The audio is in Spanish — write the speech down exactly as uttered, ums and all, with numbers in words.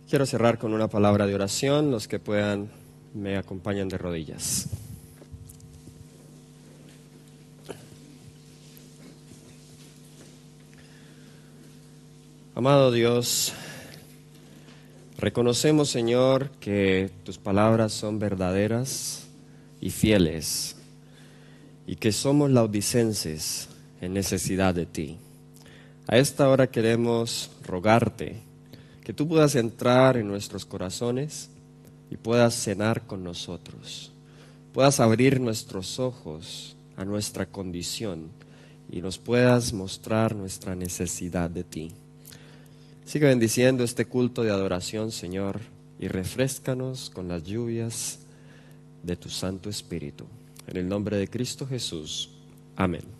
Quiero cerrar con una palabra de oración. Los que puedan me acompañan de rodillas. Amado Dios, reconocemos, Señor, que tus palabras son verdaderas y fieles y que somos laodicenses en necesidad de ti. A esta hora queremos rogarte que tú puedas entrar en nuestros corazones y puedas cenar con nosotros, puedas abrir nuestros ojos a nuestra condición y nos puedas mostrar nuestra necesidad de ti. Sigue bendiciendo este culto de adoración, Señor, y refréscanos con las lluvias de tu Santo Espíritu. En el nombre de Cristo Jesús. Amén.